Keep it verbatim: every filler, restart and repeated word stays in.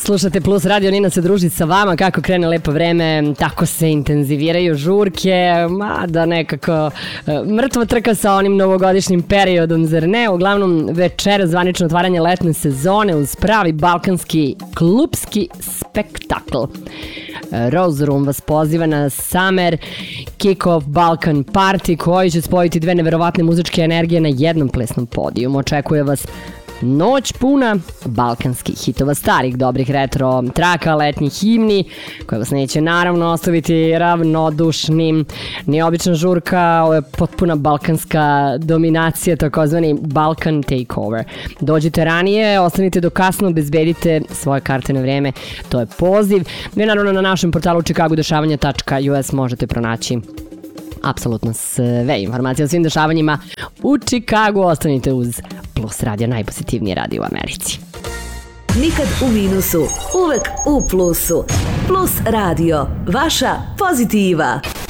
Slušate Plus Radio, Nina se druži sa vama, kako krene lepo vreme, tako se intenziviraju žurke, mada nekako mrtvo trka sa onim novogodišnjim periodom, zar ne? Uglavnom večera zvanično otvaranje letne sezone uz pravi balkanski klupski spektakl. Rose Room vas poziva na Summer Kick-Off Balkan Party koji će spojiti dve neverovatne muzičke energije na jednom plesnom podijumu. Očekuje vas noć puna balkanskih hitova, starih dobrih retro traka, letnjih himni koje vas neće naravno ostaviti ravnodušnim. Nije obična žurka, ovo je potpuna balkanska dominacija, takozvani Balkan Takeover. Dođite ranije, ostanite do kasno, obezbedite svoje karte na vreme, to je poziv. Vi naravno na našem portalu chicago dešavanja tačka u es možete pronaći apsolutno sve informacije o svim dešavanjima u Chicagu. Ostanite uz Plus Radio, najpozitivniji radio u Americi. Nikad u minusu, uvek u plusu. Plus Radio, vaša pozitiva.